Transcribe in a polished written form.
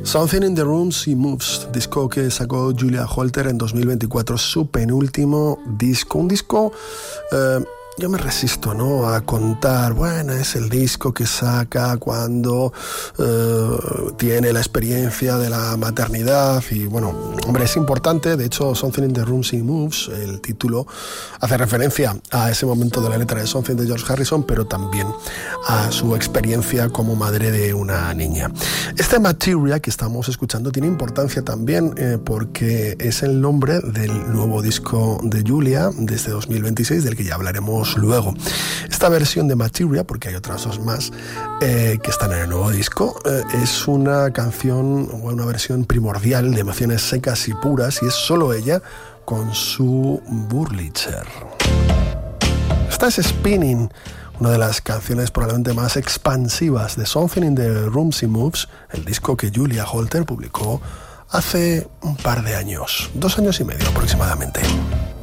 Something in the Room She Moves, disco que sacó Julia Holter en 2024, su penúltimo disco. Un disco, yo me resisto, ¿no?, a contar, bueno, es el disco que saca cuando tiene la experiencia de la maternidad y, bueno, hombre, es importante. De hecho, Something in the Room She Moves, el título, hace referencia a ese momento de la letra de Something de George Harrison, pero también a su experiencia como madre de una niña. Este Materia que estamos escuchando tiene importancia también porque es el nombre del nuevo disco de Julia desde 2026, del que ya hablaremos luego. Esta versión de Materia, porque hay otras dos más que están en el nuevo disco, es una canción o una versión primordial de emociones secas y puras, y es solo ella con su Wurlitzer. Esta es Spinning, una de las canciones probablemente más expansivas de Something in the Room She Moves, el disco que Julia Holter publicó hace un par de años, 2 años y medio aproximadamente.